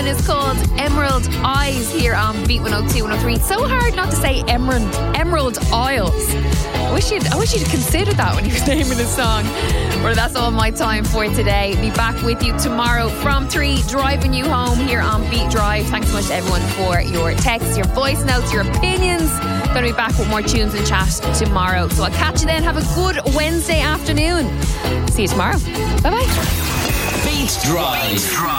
one is called Emerald Eyes here on Beat 102, 103. It's so hard not to say Emerald Isles. I wish you'd consider that when you're naming a song. Well, that's all my time for today. Be back with you tomorrow from 3, driving you home here on Beat Drive. Thanks so much to everyone for your texts, your voice notes, your opinions. Going to be back with more tunes and chat tomorrow. So I'll catch you then. Have a good Wednesday afternoon. See you tomorrow. Bye-bye. Beat Drive.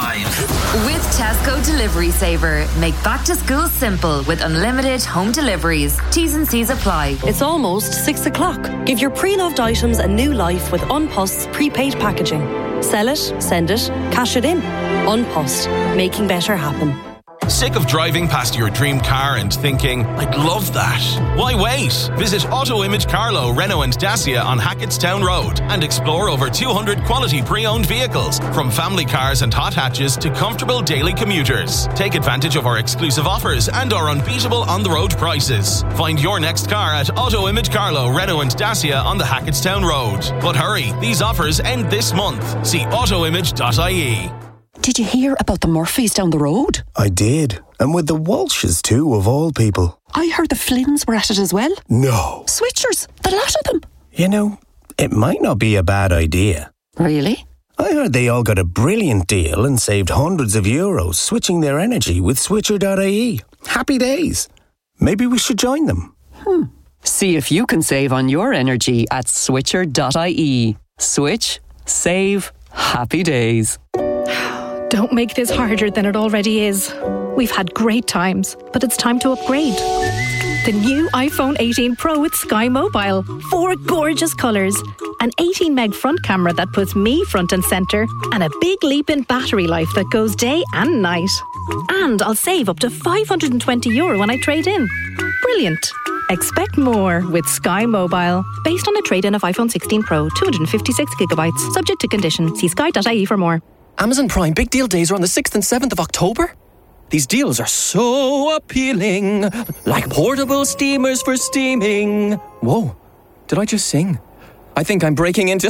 With Tesco Delivery Saver. Make back to school simple with unlimited home deliveries. T's and C's apply. It's almost 6 o'clock. Give your pre-loved items a new life with Unpost's prepaid packaging. Sell it, send it, cash it in. Unpost. Making better happen. Sick of driving past your dream car and thinking, I'd love that? Why wait? Visit Auto Image Carlow, Renault and Dacia on Hackettstown Road and explore over 200 quality pre-owned vehicles, from family cars and hot hatches to comfortable daily commuters. Take advantage of our exclusive offers and our unbeatable on-the-road prices. Find your next car at Auto Image Carlow, Renault and Dacia on the Hackettstown Road. But hurry, these offers end this month. See autoimage.ie. Did you hear about the Murphys down the road? I did. And with the Walshes too, of all people. I heard the Flynns were at it as well. No. Switchers, the lot of them. You know, it might not be a bad idea. Really? I heard they all got a brilliant deal and saved hundreds of euros switching their energy with Switcher.ie. Happy days. Maybe we should join them. See if you can save on your energy at Switcher.ie. Switch, save, happy days. Don't make this harder than it already is. We've had great times, but it's time to upgrade. The new iPhone 18 Pro with Sky Mobile. 4 gorgeous colours. An 18 meg front camera that puts me front and centre. And a big leap in battery life that goes day and night. And I'll save up to €520 when I trade in. Brilliant. Expect more with Sky Mobile. Based on a trade-in of iPhone 16 Pro, 256GB. Subject to condition. See sky.ie for more. Amazon Prime Big Deal Days are on the 6th and 7th of October. These deals are so appealing. Like portable steamers for steaming. Whoa, did I just sing? I think I'm breaking into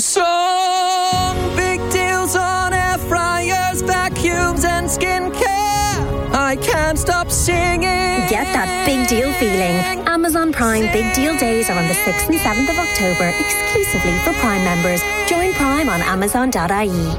song. Big deals on air fryers, vacuums and skincare. I can't stop singing. Get that big deal feeling. Amazon Prime Big Deal Days are on the 6th and 7th of October, exclusively for Prime members. Join Prime on Amazon.ie.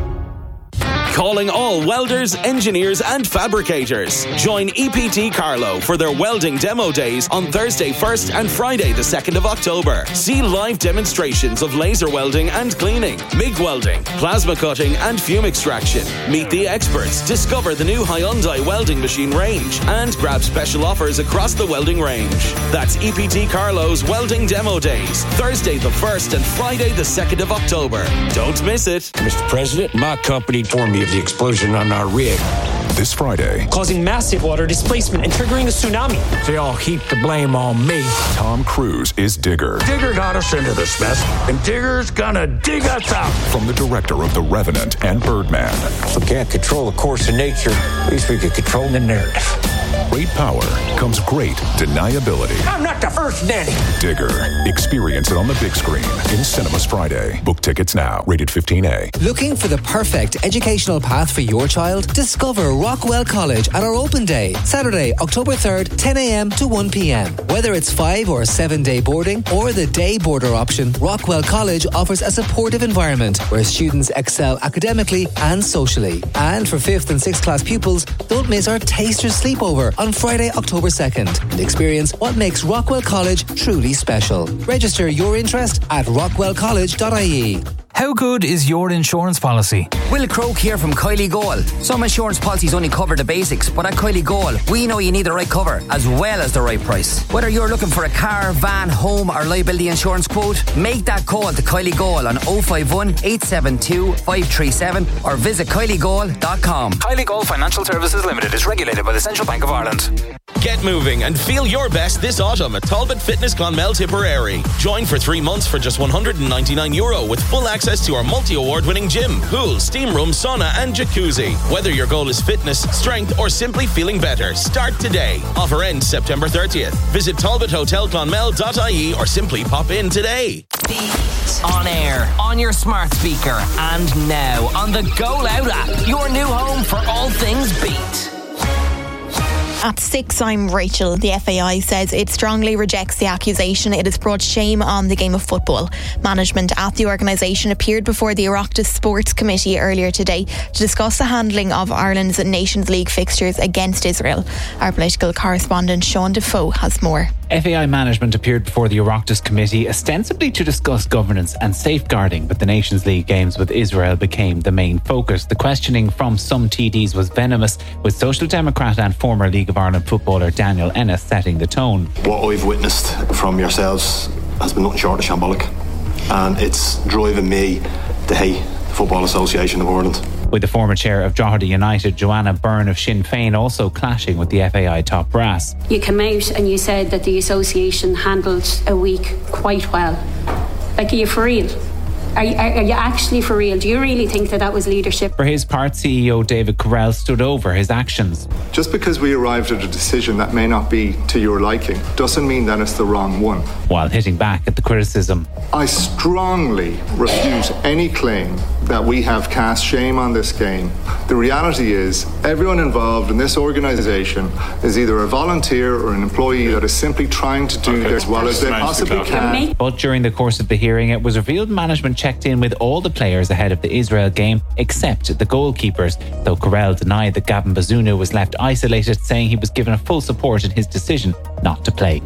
Calling all welders, engineers and fabricators. Join EPT Carlow for their welding demo days on Thursday 1st and Friday the 2nd of October. See live demonstrations of laser welding and cleaning, MIG welding, plasma cutting and fume extraction. Meet the experts, discover the new Hyundai welding machine range and grab special offers across the welding range. That's EPT Carlow's welding demo days, Thursday the 1st and Friday the 2nd of October. Don't miss it. Mr. President, my company informed me of the explosion on our rig. This Friday, causing massive water displacement and triggering a tsunami. They all heap the blame on me. Tom Cruise is Digger. Digger got us into this mess, and Digger's gonna dig us out. From the director of The Revenant and Birdman. If we can't control the course of nature, at least we can control the narrative. Great power comes great deniability. I'm not the first nanny. Digger. Experience it on the big screen in cinemas Friday. Book tickets now. Rated 15A. Looking for the perfect educational path for your child? Discover Rockwell College at our open day, Saturday, October 3rd, 10 a.m. to 1 p.m. Whether it's 5 or 7 day boarding or the day boarder option, Rockwell College offers a supportive environment where students excel academically and socially. And for 5th and 6th class pupils, don't miss our Tasters Sleepover on Friday, October 2nd and experience what makes Rockwell College truly special. Register your interest at rockwellcollege.ie. How good is your insurance policy? Will Croak here from Kylie Goal. Some insurance policies only cover the basics, but at Kylie Goal, we know you need the right cover as well as the right price. Whether you're looking for a car, van, home or liability insurance quote, make that call to Kylie Goal on 051 872 537 or visit kyliegoal.com. Kylie Goal Financial Services Limited is regulated by the Central Bank of Ireland. Get moving and feel your best this autumn at Talbot Fitness Clonmel Tipperary. Join for 3 months for just €199 with full access to our multi-award-winning gym, pool, steam room, sauna and jacuzzi. Whether your goal is fitness, strength or simply feeling better, start today. Offer ends September 30th. Visit talbothotelclonmel.ie or simply pop in today. Beat. On air, on your smart speaker and now on the Go Loud app. Your new home for all things Beat. At 6, I'm Rachel. The FAI says it strongly rejects the accusation. It has brought shame on the game of football. Management at the organisation appeared before the Oireachtas Sports Committee earlier today to discuss the handling of Ireland's Nations League fixtures against Israel. Our political correspondent Sean Defoe has more. FAI management appeared before the Oireachtas Committee ostensibly to discuss governance and safeguarding, but the Nations League games with Israel became the main focus. The questioning from some TDs was venomous, with Social Democrat and former League of Ireland footballer Daniel Ennis setting the tone. What I've witnessed from yourselves has been nothing short of shambolic, and it's driving me to hate the Football Association of Ireland. With the former chair of Drogheda United, Joanna Byrne of Sinn Féin, also clashing with the FAI top brass. You came out and you said that the association handled a week quite well. Like, are you for real? Are you actually for real? Do you really think that was leadership? For his part, CEO David Carrell stood over his actions. Just because we arrived at a decision that may not be to your liking doesn't mean that it's the wrong one. While hitting back at the criticism. I strongly refute any claim that we have cast shame on this game. The reality is, everyone involved in this organisation is either a volunteer or an employee that is simply trying to do as well as they possibly can. But during the course of the hearing, it was revealed management checked in with all the players ahead of the Israel game, except the goalkeepers, though Carrell denied that Gavin Bazunu was left isolated, saying he was given a full support in his decision not to play.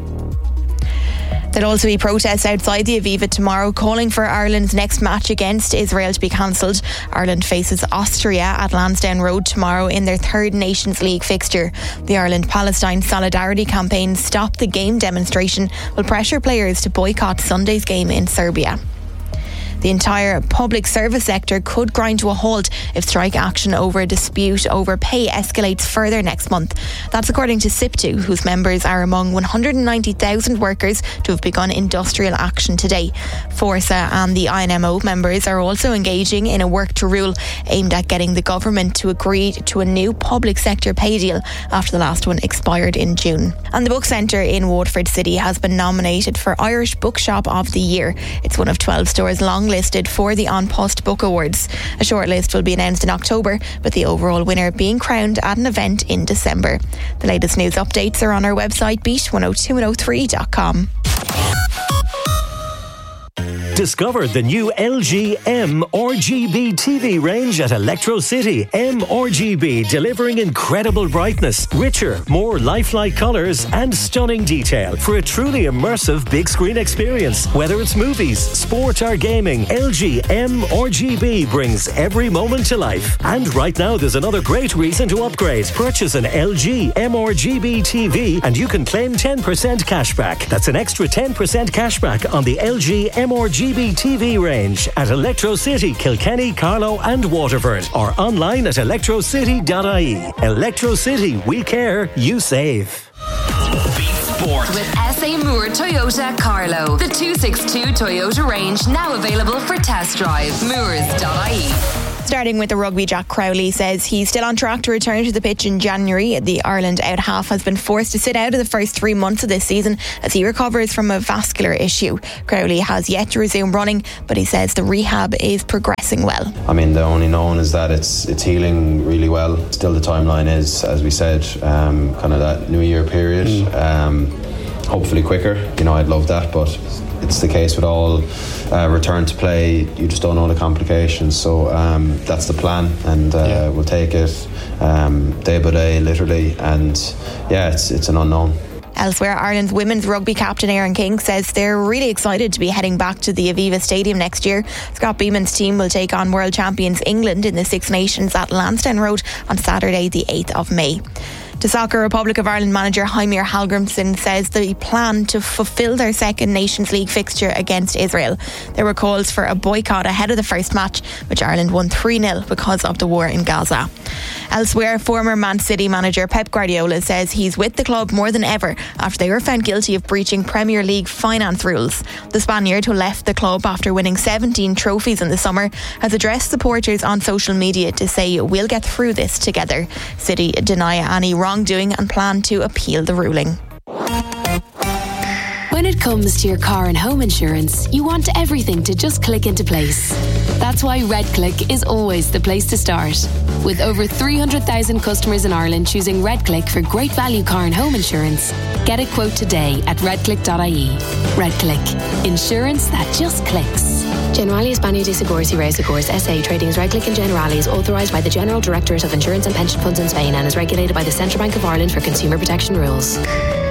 There'll also be protests outside the Aviva tomorrow calling for Ireland's next match against Israel to be cancelled. Ireland faces Austria at Lansdowne Road tomorrow in their third Nations League fixture. The Ireland-Palestine Solidarity Campaign Stop the Game demonstration will pressure players to boycott Sunday's game in Serbia. The entire public service sector could grind to a halt if strike action over a dispute over pay escalates further next month. That's according to SIPTU, whose members are among 190,000 workers to have begun industrial action today. Forza and the INMO members are also engaging in a work to rule aimed at getting the government to agree to a new public sector pay deal after the last one expired in June. And the Book Centre in Waterford City has been nominated for Irish Bookshop of the Year. It's one of 12 stores longlisted for the An Post Book Awards. A shortlist will be announced in October, with the overall winner being crowned at an event in December. The latest news updates are on our website beat102103.com. Discover the new LG M-RGB TV range at Electro City. M-RGB, delivering incredible brightness, richer, more lifelike colours and stunning detail for a truly immersive big screen experience. Whether it's movies, sport or gaming, LG M-RGB brings every moment to life. And right now there's another great reason to upgrade. Purchase an LG M-RGB TV and you can claim 10% cashback. That's an extra 10% cashback on the LG M-RGB TV range at Electro City, Kilkenny, Carlow and Waterford, or online at electrocity.ie. Electro City, we care, you save. Sport. With SA Moore Toyota Carlow. The 262 Toyota range now available for test drive. Moores.ie. Starting with the rugby, Jack Crowley says he's still on track to return to the pitch in January. The Ireland out half has been forced to sit out of the first 3 months of this season as he recovers from a vascular issue. Crowley has yet to resume running, but he says the rehab is progressing well. I mean, the only known is that it's healing really well. Still, the timeline is, as we said, kind of that New Year period. Hopefully quicker. You know, I'd love that, but it's the case with all return to play. You just don't know the complications, so that's the plan, and we'll take it day by day, literally. And yeah, it's an unknown. Elsewhere, Ireland's women's rugby captain Erin King says they're really excited to be heading back to the Aviva Stadium next year. Scott Beeman's team will take on world champions England in the Six Nations at Lansdowne Road on Saturday the 8th of May. To soccer, Republic of Ireland manager Heimir Hallgrimsson says they plan to fulfil their second Nations League fixture against Israel. There were calls for a boycott ahead of the first match, which Ireland won 3-0 because of the war in Gaza. Elsewhere, former Man City manager Pep Guardiola says he's with the club more than ever after they were found guilty of breaching Premier League finance rules. The Spaniard, who left the club after winning 17 trophies in the summer, has addressed supporters on social media to say, "We'll get through this together." City deny any wrongdoing and plan to appeal the ruling. When it comes to your car and home insurance, you want everything to just click into place. That's why RedClick is always the place to start. With over 300,000 customers in Ireland choosing RedClick for great value car and home insurance, get a quote today at redclick.ie. RedClick. Insurance that just clicks. Generali España de Seguros y Reasegurs S.A. Trading as RedClick and Generali is authorised by the General Directorate of Insurance and Pension Funds in Spain and is regulated by the Central Bank of Ireland for consumer protection rules.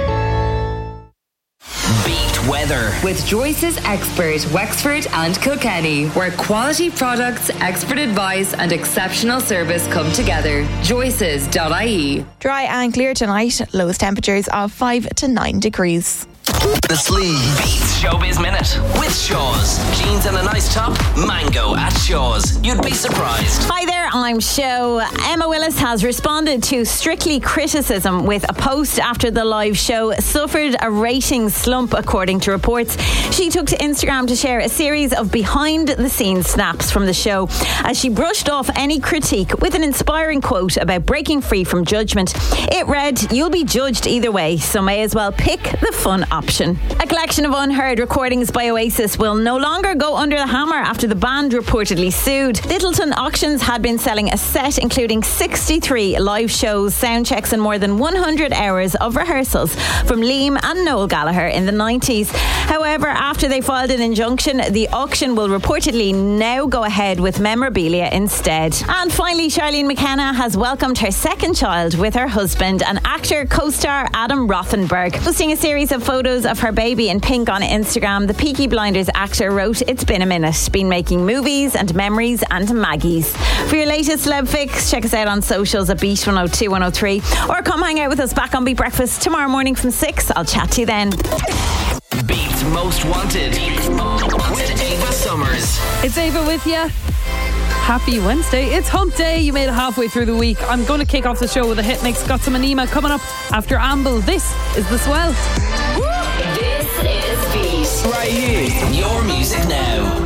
Beat weather with Joyce's Expert, Wexford and Kilkenny, where quality products, expert advice and exceptional service come together. Joyce's.ie. Dry and clear tonight, lowest temperatures of 5 to 9 degrees. The Sleeve Beats Showbiz Minute with Shaw's. Jeans and a nice top, mango at Shaw's. You'd be surprised. Hi there, I'm Sho. Emma Willis has responded to Strictly criticism with a post after the live show suffered a ratings slump, according to reports. She took to Instagram to share a series of behind-the-scenes snaps from the show as she brushed off any critique with an inspiring quote about breaking free from judgment. It read, "You'll be judged either way, so may as well pick the fun option." A collection of unheard recordings by Oasis will no longer go under the hammer after the band reportedly sued. Littleton Auctions had been selling a set including 63 live shows, sound checks and more than 100 hours of rehearsals from Liam and Noel Gallagher in the 90s. However, after they filed an injunction, the auction will reportedly now go ahead with memorabilia instead. And finally, Charlene McKenna has welcomed her second child with her husband and actor co-star Adam Rothenberg. Posting a series of photos of her baby in pink on Instagram, the Peaky Blinders actor wrote, "It's been a minute. Been making movies and memories and Maggie's." For your latest celeb fix, check us out on socials at Beat 102 103 or come hang out with us back on Beat Breakfast tomorrow morning from 6. I'll chat to you then. Beat's Most Wanted with Ava Summers. It's Ava with you. Happy Wednesday. It's hump day. You made it halfway through the week. I'm going to kick off the show with a hit mix. Got some Anima coming up after Amble. This is The Swell. This is Beat. Right here. Your music now.